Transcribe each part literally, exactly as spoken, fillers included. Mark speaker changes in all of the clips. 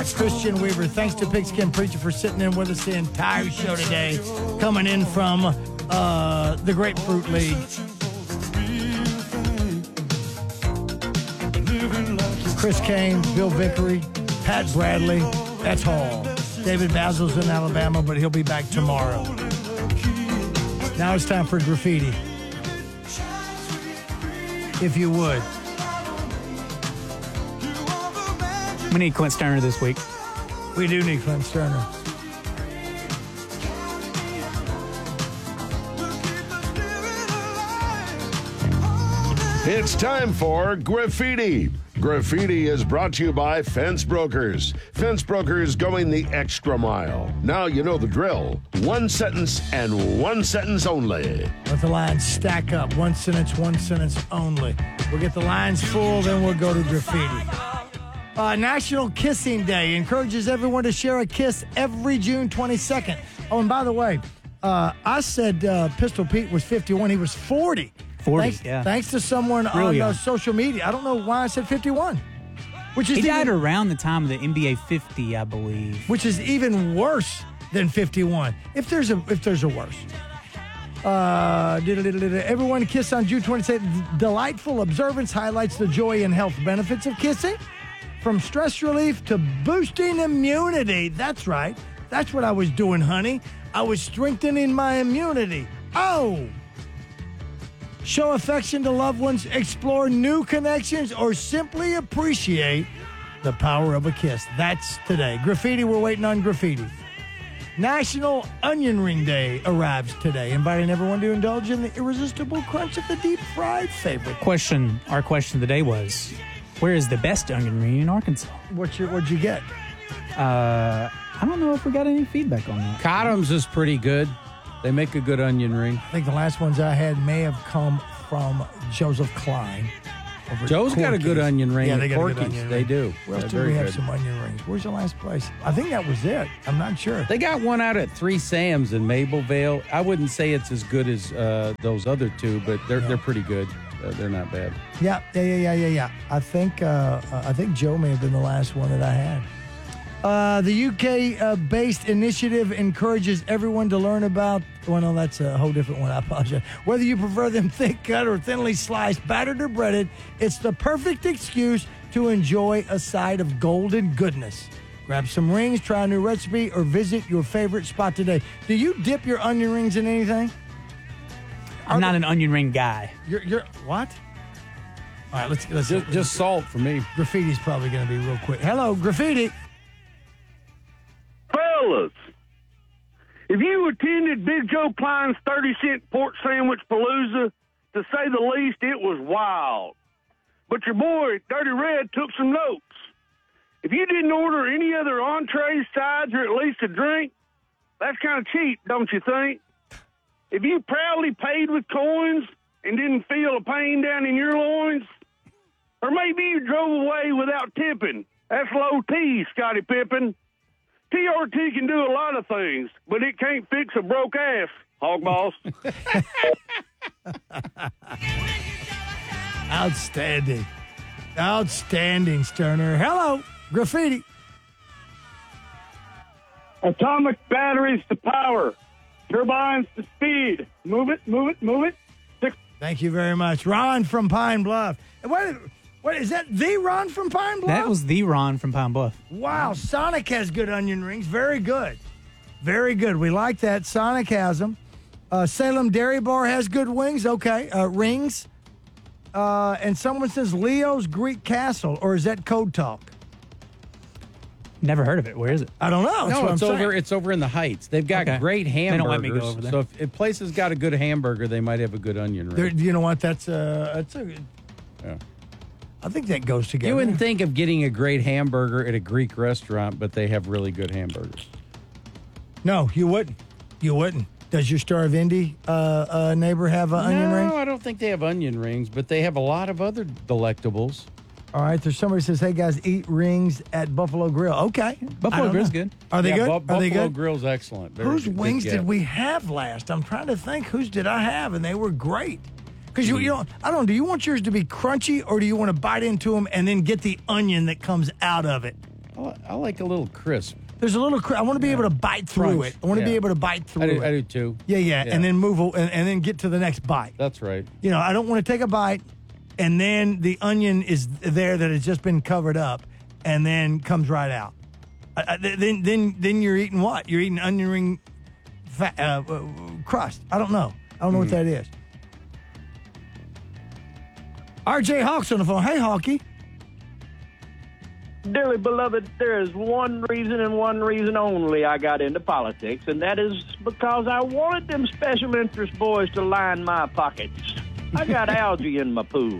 Speaker 1: Christian Weaver. Thanks to Pigskin Preacher for sitting in with us the entire show today. Coming in from uh, the Grapefruit League. Chris Kane, Bill Vickery, Pat Bradley. That's Hall. David Basil's in Alabama, but he'll be back tomorrow. Now it's time for graffiti. If you would.
Speaker 2: We need Clint Sterner this week.
Speaker 1: We do need Clint Sterner.
Speaker 3: It's time for Graffiti. Graffiti is brought to you by Fence Brokers. Fence Brokers going the extra mile. Now you know the drill. One sentence and one sentence only.
Speaker 1: Let the lines stack up. One sentence, one sentence only. We'll get the lines full, then we'll go to graffiti. Uh, National Kissing Day encourages everyone to share a kiss every June twenty-second. Oh, and by the way, uh, I said uh, Pistol Pete was fifty-one. He was forty.
Speaker 2: forty,
Speaker 1: thanks,
Speaker 2: yeah.
Speaker 1: Thanks to someone
Speaker 2: Really
Speaker 1: on uh, social media. I don't know why I said fifty-one. Which is
Speaker 2: he
Speaker 1: even,
Speaker 2: died around the time of the N B A fifty, I believe.
Speaker 1: Which is even worse than fifty-one. If there's a if there's a worse. Uh, everyone kiss on June twenty-second. Delightful observance highlights the joy and health benefits of kissing. From stress relief to boosting immunity. That's right. That's what I was doing, honey. I was strengthening my immunity. Oh! Show affection to loved ones, explore new connections, or simply appreciate the power of a kiss. That's today. Graffiti, we're waiting on graffiti. National Onion Ring Day arrives today, inviting everyone to indulge in the irresistible crunch of the deep-fried favorite.
Speaker 2: Question, our question of the day was, where is the best onion ring in Arkansas?
Speaker 1: What's your, what'd you get?
Speaker 2: Uh, I don't know if we got any feedback on that.
Speaker 4: Cottom's is pretty good. They make a good onion ring.
Speaker 1: I think the last ones I had may have come from Joseph Klein.
Speaker 4: Joe's got a good onion ring.
Speaker 1: Yeah, they got
Speaker 4: Corky's,
Speaker 1: a good onion ring.
Speaker 4: They do.
Speaker 1: Where else
Speaker 4: They're
Speaker 1: did we have
Speaker 4: good.
Speaker 1: some onion rings? Where's the last place? I think that was it. I'm not sure.
Speaker 4: They got one out at Three Sam's in Mablevale. I wouldn't say it's as good as uh, those other two, but they're
Speaker 1: Yeah.
Speaker 4: they're pretty good. Uh, they're not bad.
Speaker 1: Yeah, yeah, yeah, yeah, yeah, yeah. I think uh, I think Joe may have been the last one that I had. Uh, the U K-based uh, initiative encourages everyone to learn about, well, no, that's a whole different one. I apologize. Whether you prefer them thick cut or thinly sliced, battered or breaded, it's the perfect excuse to enjoy a side of golden goodness. Grab some rings, try a new recipe, or visit your favorite spot today. Do you dip your onion rings in anything?
Speaker 2: I'm not an onion ring guy.
Speaker 1: You're, you're what? All right, let's let's
Speaker 4: Just, just salt for me.
Speaker 1: Graffiti's probably going to be real quick. Hello, Graffiti.
Speaker 5: Fellas, if you attended Big Joe Klein's thirty cent pork sandwich palooza, to say the least, it was wild. But your boy, Dirty Red, took some notes. If you didn't order any other entrees, sides, or at least a drink, that's kind of cheap, don't you think? If you proudly paid with coins and didn't feel a pain down in your loins, or maybe you drove away without tipping, that's low T, Scottie Pippen. T R T can do a lot of things, but it can't fix a broke ass, Hog Boss.
Speaker 1: Outstanding. Outstanding, Sterner. Hello, Graffiti.
Speaker 5: Atomic batteries to power. Turbines to speed. Move it, move it, move it. Six.
Speaker 1: Thank you very much. Ron from Pine Bluff. What, what is that, the Ron from Pine Bluff?
Speaker 2: That was the Ron from Pine Bluff.
Speaker 1: Wow, Sonic has good onion rings. Very good. Very good. We like that. Sonic has them. Uh, Salem Dairy Bar has good wings. Okay, uh, rings. Uh, and someone says Leo's Greek Castle, or is that Code Talk?
Speaker 2: Never heard of it. Where is it?
Speaker 1: I don't know. That's
Speaker 4: No,
Speaker 1: what
Speaker 4: it's
Speaker 1: I'm
Speaker 4: over.
Speaker 1: saying.
Speaker 4: It's over in the Heights. They've got
Speaker 2: Okay.
Speaker 4: great
Speaker 2: They
Speaker 4: hamburgers.
Speaker 2: don't let me go over there.
Speaker 4: So if, if places got a good hamburger, they might have a good onion ring.
Speaker 1: There, you know what? That's uh, that's a.
Speaker 4: Yeah.
Speaker 1: I think that goes together.
Speaker 4: You wouldn't think of getting a great hamburger at a Greek restaurant, but they have really good hamburgers.
Speaker 1: No, you wouldn't. You wouldn't. Does your Star of Indy uh, uh, neighbor have an onion
Speaker 4: no,
Speaker 1: ring?
Speaker 4: I don't think they have onion rings, but they have a lot of other delectables.
Speaker 1: All right, there's somebody who says, hey, guys, eat rings at Buffalo Grill. Okay. I
Speaker 2: Buffalo
Speaker 1: don't
Speaker 2: Grill's
Speaker 1: know.
Speaker 2: good.
Speaker 1: Are they
Speaker 4: yeah,
Speaker 1: good?
Speaker 4: Bu-
Speaker 1: Are
Speaker 4: Buffalo
Speaker 1: they good?
Speaker 4: Grill's excellent. Very
Speaker 1: Whose
Speaker 4: good
Speaker 1: wings
Speaker 4: get.
Speaker 1: did we have last? I'm trying to think. Whose did I have? And they were great. Because you, you know, I don't know, do you want yours to be crunchy or do you want to bite into them and then get the onion that comes out of it?
Speaker 4: li- I like a little crisp.
Speaker 1: There's a little. Cr- I want to be able to bite through
Speaker 4: Crunch.
Speaker 1: it. I want to be
Speaker 4: Yeah.
Speaker 1: able to bite through
Speaker 4: I do,
Speaker 1: it.
Speaker 4: I do too.
Speaker 1: Yeah, yeah,
Speaker 4: Yeah.
Speaker 1: and then move o- and, and then get to the next bite.
Speaker 4: That's right.
Speaker 1: You know, I don't want to take a bite, and then the onion is there that has just been covered up, and then comes right out. Uh, uh, th- then, then, then you're eating what? You're eating onion ring fa- uh, uh, crust. I don't know. I don't know what that is. R J Hawk's on the phone. Hey, Hawky.
Speaker 6: Dearly beloved, there is one reason and one reason only I got into politics, and that is because I wanted them special interest boys to line my pockets. I got algae in my pool.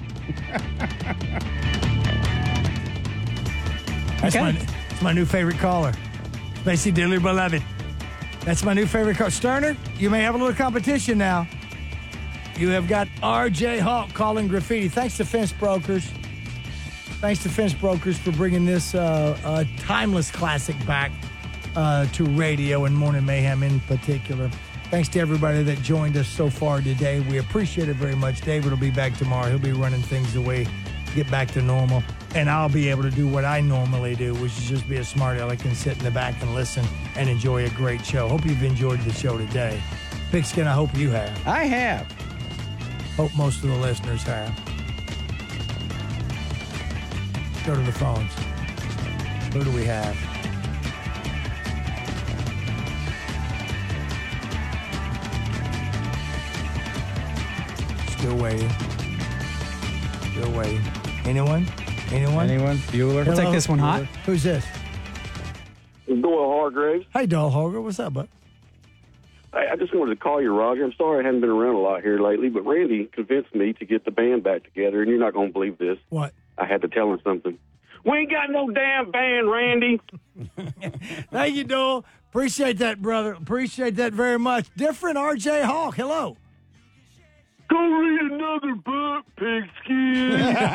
Speaker 1: That's,
Speaker 2: Okay.
Speaker 1: my, that's my new favorite caller. Spacey Dearly Beloved. That's my new favorite caller. Sterner, you may have a little competition now. You have got R J Hawk calling graffiti. Thanks to Fence Brokers. Thanks to Fence Brokers for bringing this uh, uh, timeless classic back uh, to radio and Morning Mayhem in particular. Thanks to everybody that joined us so far today. We appreciate it very much. David will be back tomorrow. He'll be running things away, get back to normal. And I'll be able to do what I normally do, which is just be a smart aleck and sit in the back and listen and enjoy a great show. Hope you've enjoyed the show today. Pigskin, I hope you have.
Speaker 4: I have.
Speaker 1: Hope most of the listeners have. Go to the phones. Who do we have? Still waiting. Still waiting. Anyone? Anyone?
Speaker 4: Anyone? Bueller?
Speaker 2: We'll take
Speaker 1: Hello?
Speaker 2: this one hot.
Speaker 1: Who's this?
Speaker 5: Doyle Hargraves.
Speaker 1: Hey, Doll Hoger. What's up, bud?
Speaker 5: Hey, I just wanted to call you, Roger. I'm sorry I haven't been around a lot here lately, but Randy convinced me to get the band back together, and you're not going to believe this.
Speaker 1: What?
Speaker 5: I had to tell him something. We ain't got no damn band, Randy.
Speaker 1: Thank you, Doyle. Appreciate that, brother. Appreciate that very much. Different R J Hawk. Hello.
Speaker 5: Go read another book, pigskin.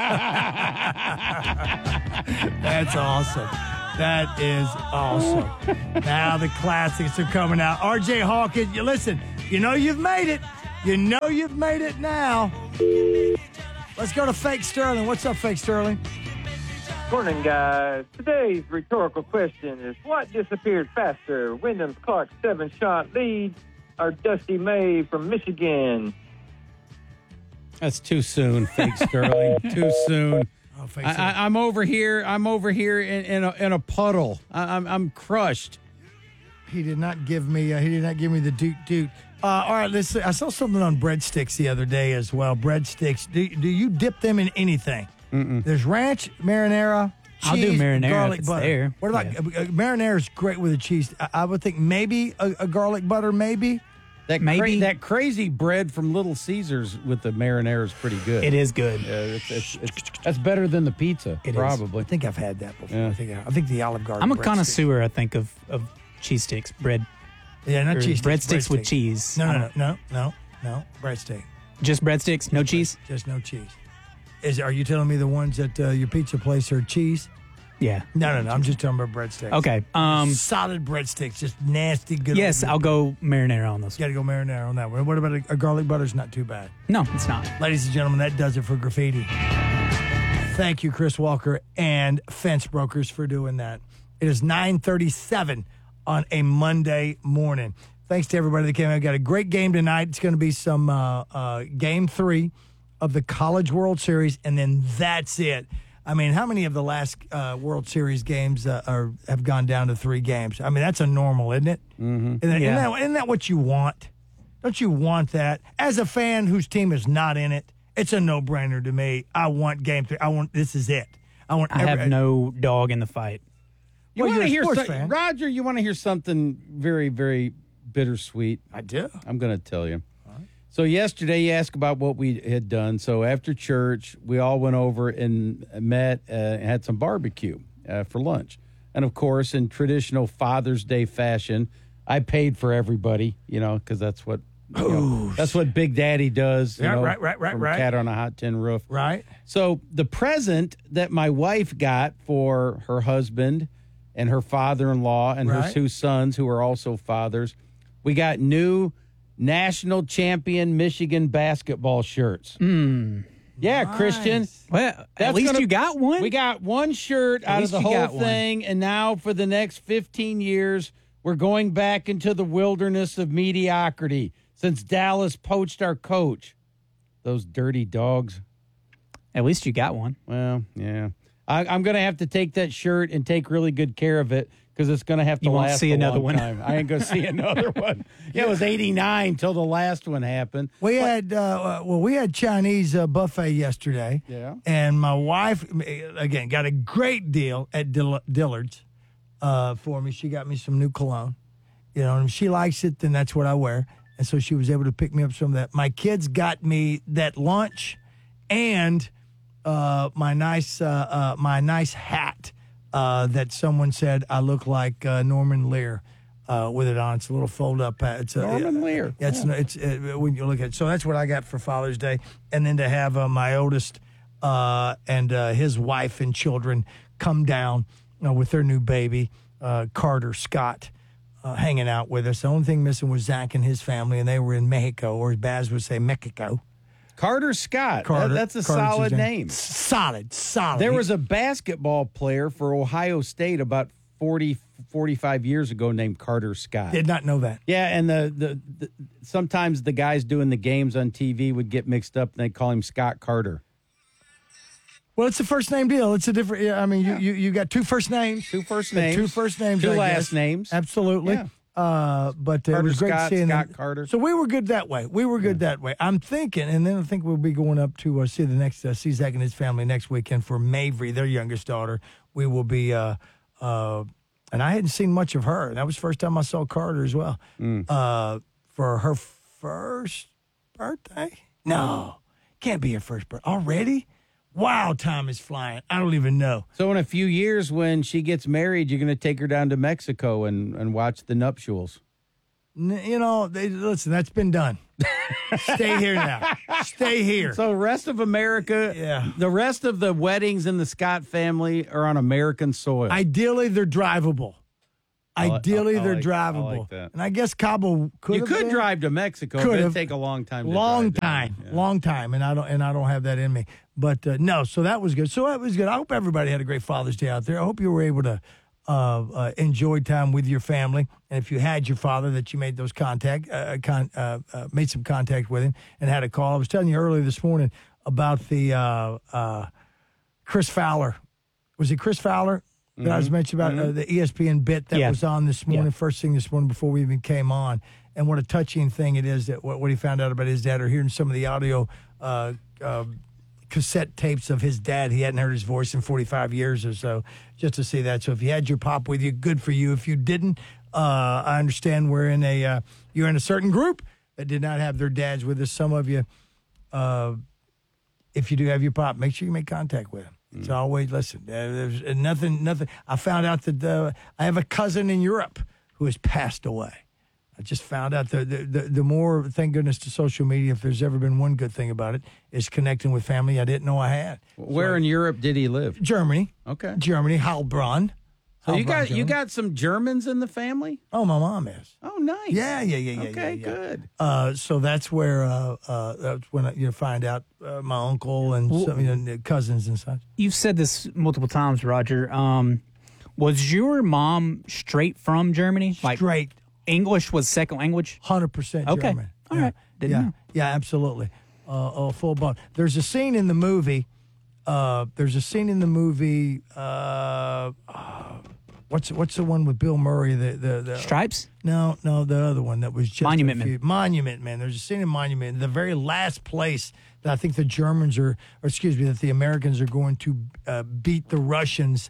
Speaker 1: That's awesome. That is awesome. Now the classics are coming out. R J Hawk, you listen, you know you've made it. You know you've made it now. Let's go to Fake Sterling. What's up, Fake Sterling?
Speaker 6: Morning, guys. Today's rhetorical question is, what disappeared faster, Wyndham Clark's seven-shot lead or Dusty May from Michigan?
Speaker 4: That's too soon, fake Sterling. Too soon.
Speaker 1: Oh, Fake
Speaker 4: I,
Speaker 1: Sterling.
Speaker 4: I, I'm over here. I'm over here in, in, a, in a puddle. I, I'm I'm crushed.
Speaker 1: He did not give me. Uh, he did not give me the doot doot. Uh, all right, let's. See. I saw something on breadsticks the other day as well. Breadsticks. Do, do you dip them in anything? Mm-mm. There's ranch, marinara. Cheese,
Speaker 2: I'll do marinara
Speaker 1: garlic
Speaker 2: if it's
Speaker 1: butter.
Speaker 2: there.
Speaker 1: What about
Speaker 2: Yeah.
Speaker 1: uh, uh, marinara? Is great with a cheese. I, I would think maybe a, a garlic butter, maybe.
Speaker 4: That
Speaker 2: Maybe.
Speaker 4: cra- that crazy bread from Little Caesars with the marinara is pretty good.
Speaker 2: It is good.
Speaker 4: Yeah, it's, it's, it's, that's better than the pizza,
Speaker 1: It is.
Speaker 4: probably.
Speaker 1: I think I've had that before.
Speaker 4: Yeah.
Speaker 1: I think I, I think the Olive Garden.
Speaker 2: I'm a
Speaker 1: breadstick.
Speaker 2: connoisseur, I think, of, of cheese sticks, bread,
Speaker 1: Yeah, not
Speaker 2: or
Speaker 1: cheese sticks,
Speaker 2: breadsticks with
Speaker 1: breadstick.
Speaker 2: cheese.
Speaker 1: No,
Speaker 2: I
Speaker 1: no,
Speaker 2: don't-
Speaker 1: no, no, no, no. Breadstick.
Speaker 2: Just breadsticks, no cheese?
Speaker 1: Just no cheese. Is are you telling me the ones at uh, your pizza place are cheese?
Speaker 2: Yeah.
Speaker 1: No, no, no. I'm just talking about breadsticks.
Speaker 2: Okay. Um.
Speaker 1: Solid breadsticks, just nasty, good.
Speaker 2: Yes,
Speaker 1: old-
Speaker 2: I'll go marinara on this
Speaker 1: You got to go marinara on that one. What about a, a garlic butter's not too bad.
Speaker 2: No, it's not.
Speaker 1: Ladies and gentlemen, that does it for graffiti. Thank you, Chris Walker and Fence Brokers, for doing that. It is nine thirty-seven on a Monday morning. Thanks to everybody that came out. Got a great game tonight. It's going to be some uh, uh, game three of the College World Series, and then that's it. I mean, how many of the last uh, World Series games uh, are have gone down to three games? I mean, that's a normal, isn't it? Mm-hmm. Isn't, that,
Speaker 2: Yeah.
Speaker 1: isn't, that, isn't that what you want? Don't you want that? As a fan whose team is not in it, it's a no-brainer to me. I want game three. I want this is it. I want.
Speaker 2: I
Speaker 1: every,
Speaker 2: have no dog in the fight.
Speaker 4: You
Speaker 1: Well,
Speaker 4: want
Speaker 1: you're
Speaker 4: to
Speaker 1: a
Speaker 4: hear
Speaker 1: sports
Speaker 4: some-
Speaker 1: fan.
Speaker 4: Roger? You want to hear something very, very bittersweet?
Speaker 1: I do.
Speaker 4: I'm going to tell you. So yesterday you asked about what we had done. So after church, we all went over and met uh, and had some barbecue uh, for lunch. And of course, in traditional Father's Day fashion, I paid for everybody, you know, because that's what you know, that's what Big Daddy does. You
Speaker 1: Yeah,
Speaker 4: know,
Speaker 1: right, right, right,
Speaker 4: from
Speaker 1: right.
Speaker 4: Cat on a Hot Tin Roof.
Speaker 1: Right.
Speaker 4: So the present that my wife got for her husband and her father-in-law and her
Speaker 1: Right.
Speaker 4: two sons, who are also fathers, we got new national champion Michigan basketball shirts. Yeah,
Speaker 1: Nice.
Speaker 4: Christian.
Speaker 2: Well, at
Speaker 4: That's
Speaker 2: least
Speaker 4: gonna-
Speaker 2: you got one.
Speaker 4: We got one shirt out of
Speaker 2: least
Speaker 4: the
Speaker 2: you
Speaker 4: whole
Speaker 2: got one.
Speaker 4: thing, and now for the next fifteen years, we're going back into the wilderness of mediocrity since Dallas poached our coach. Those dirty dogs.
Speaker 2: At least you got one.
Speaker 4: Well, yeah. I, I'm going to have to take that shirt and take really good care of it because it's going to have to
Speaker 2: You won't
Speaker 4: last
Speaker 2: see
Speaker 4: a
Speaker 2: another
Speaker 4: long
Speaker 2: one.
Speaker 4: time. I ain't going to see another one. Yeah, it was eighty-nine till the last one happened.
Speaker 1: We had uh, well, we had Chinese uh, buffet yesterday.
Speaker 4: Yeah.
Speaker 1: And my wife again got a great deal at Dill- Dillard's uh, for me. She got me some new cologne. You know, and if she likes it, then that's what I wear. And so she was able to pick me up some of that. My kids got me that lunch and uh, my nice uh, uh, my nice hat uh, that someone said I look like uh, Norman Lear. Uh, with it on, it's a little fold up hat. It's a,
Speaker 4: Norman Lear.
Speaker 1: Yeah, it's, it's uh, when you look at it. So that's what I got for Father's Day, and then to have uh, my oldest uh, and uh, his wife and children come down uh, with their new baby, uh, Carter Scott, uh, hanging out with us. The only thing missing was Zach and his family, and they were in Mexico, or as Baz would say, Mexico.
Speaker 4: Carter Scott.
Speaker 1: Carter,
Speaker 4: That- that's a
Speaker 1: Carter's
Speaker 4: solid
Speaker 1: his
Speaker 4: name.
Speaker 1: Solid, solid.
Speaker 4: There was a basketball player for Ohio State about forty, forty-five years ago named Carter Scott.
Speaker 1: Did not know that.
Speaker 4: Yeah, and the, the, the sometimes the guys doing the games on T V would get mixed up and they call him Scott Carter.
Speaker 1: Well, it's a first name deal. It's a different. Yeah, I mean, you, you you got two first names,
Speaker 4: Two first
Speaker 1: Uh,
Speaker 4: names.
Speaker 1: two first names,
Speaker 4: Two
Speaker 1: I
Speaker 4: last
Speaker 1: guess.
Speaker 4: names.
Speaker 1: Absolutely.
Speaker 4: Yeah.
Speaker 1: Uh, but uh, it
Speaker 4: Carter
Speaker 1: was great
Speaker 4: Scott,
Speaker 1: seeing
Speaker 4: Scott
Speaker 1: them.
Speaker 4: Carter.
Speaker 1: So we were good that way. We were good that way. I'm thinking, and then I think we'll be going up to uh, see the next uh, see Zach and his family next weekend for Mavry, their youngest daughter. We will be. Uh, uh, and I hadn't seen much of her. That was the first time I saw Carter as well.
Speaker 4: Mm.
Speaker 1: Uh, for her first birthday? No, can't be her first birthday already. Wow, time is flying. I don't even know.
Speaker 4: So in a few years, when she gets married, you're going to take her down to Mexico and, and watch the nuptials.
Speaker 1: N- You know, they, listen, that's been done. Stay here now. Stay here.
Speaker 4: So the rest of America,
Speaker 1: Yeah.
Speaker 4: the rest of the weddings in the Scott family are on American soil.
Speaker 1: Ideally, they're drivable.
Speaker 4: I li-
Speaker 1: Ideally,
Speaker 4: I- I
Speaker 1: they're
Speaker 4: like- I
Speaker 1: drivable.
Speaker 4: like that.
Speaker 1: And I guess Cabo could
Speaker 4: you
Speaker 1: have
Speaker 4: could
Speaker 1: been.
Speaker 4: drive to Mexico,
Speaker 1: Could
Speaker 4: but it'd
Speaker 1: have.
Speaker 4: take a long time. To
Speaker 1: long
Speaker 4: drive down.
Speaker 1: time,
Speaker 4: Yeah.
Speaker 1: long time, and I don't and I don't have that in me. But uh, no, so that was good. So that was good. I hope everybody had a great Father's Day out there. I hope you were able to uh, uh, enjoy time with your family, and if you had your father, that you made those contact, uh, con- uh, uh, made some contact with him, and had a call. I was telling you earlier this morning about the uh, uh, Chris Fowler. Was it Chris Fowler? That I was mentioning about uh, the E S P N bit that
Speaker 2: Yeah.
Speaker 1: was on this morning,
Speaker 2: Yeah.
Speaker 1: first thing this morning before we even came on, and what a touching thing it is that what, what he found out about his dad, or hearing some of the audio uh, uh, cassette tapes of his dad. He hadn't heard his voice in forty-five years or so, just to see that. So if you had your pop with you, good for you. If you didn't, uh, I understand we're in a uh, you're in a certain group that did not have their dads with us. Some of you, uh, if you do have your pop, make sure you make contact with him. It's always, listen, uh, there's nothing, nothing. I found out that uh, I have a cousin in Europe who has passed away. I just found out the, the, the, the more, thank goodness to social media, if there's ever been one good thing about it, is connecting with family I didn't know I had.
Speaker 4: Where in Europe did he live?
Speaker 1: Germany.
Speaker 4: Okay.
Speaker 1: Germany, Heilbronn.
Speaker 4: So you
Speaker 1: Heilbronn,
Speaker 4: got you
Speaker 1: Germany.
Speaker 4: got some Germans in the family?
Speaker 1: Oh, my mom is.
Speaker 4: Oh, nice.
Speaker 1: Yeah, yeah, yeah, yeah.
Speaker 4: Okay,
Speaker 1: yeah, yeah.
Speaker 4: good.
Speaker 1: Uh, so that's where uh, uh, that's when you find out uh, my uncle and some, you know, cousins and such.
Speaker 2: You've said this multiple times, Roger. Um, was your mom straight from Germany? Like
Speaker 1: Straight,
Speaker 2: English was second language?
Speaker 1: hundred percent
Speaker 2: Okay.
Speaker 1: German.
Speaker 2: All
Speaker 1: yeah.
Speaker 2: right. Didn't
Speaker 1: yeah,
Speaker 2: know.
Speaker 1: yeah, absolutely. Uh, oh, full blown. There's a scene in the movie. Uh, there's a scene in the movie. Uh, uh, what's what's the one with Bill Murray? The the, the
Speaker 2: Stripes?
Speaker 1: No, no, the other one that was just
Speaker 2: Monument
Speaker 1: a few-
Speaker 2: Man.
Speaker 1: Monument Man. There's a scene in Monument, the very last place that I think the Germans are, or excuse me, that the Americans are going to uh, beat the Russians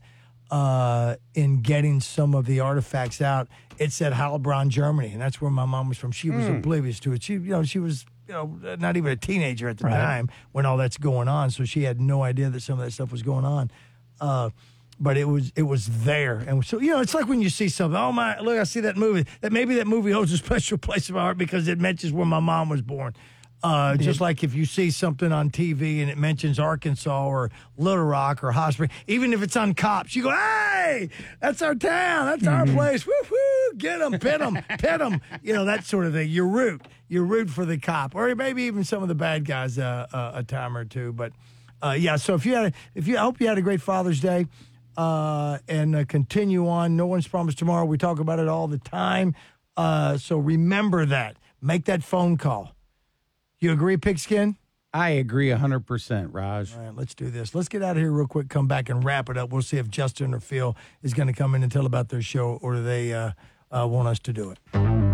Speaker 1: uh, in getting some of the artifacts out. It's at Heilbronn, Germany, and that's where my mom was from. She was oblivious to it. She, you know, she was, you know, not even a teenager at the
Speaker 2: Right.
Speaker 1: time when all that's going on, so she had no idea that some of that stuff was going on. Uh, but it was it was there, and so you know, it's like when you see something. Oh my! Look, I see that movie. That maybe that movie holds a special place in my heart because it mentions where my mom was born. Uh, just like if you see something on T V and it mentions Arkansas or Little Rock or Hot Springs, even if it's on Cops, you go, "Hey, that's our town. That's our place. Woo woo! get him, pit him, pit him. You know, that sort of thing. You root. You root for the cop, or maybe even some of the bad guys uh, uh, a time or two. But uh, yeah, so if you had, a, if you, I hope you had a great Father's Day, uh, and uh, continue on. No one's promised tomorrow. We talk about it all the time. Uh, so remember that. Make that phone call. You agree, Pigskin?
Speaker 4: I agree one hundred percent, Raj.
Speaker 1: All right, let's do this. Let's get out of here real quick, come back and wrap it up. We'll see if Justin or Phil is going to come in and tell about their show, or do they uh, uh, want us to do it.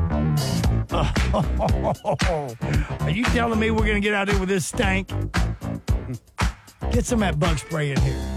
Speaker 1: Are you telling me we're going to get out here with this stank? Get some of that bug spray in here.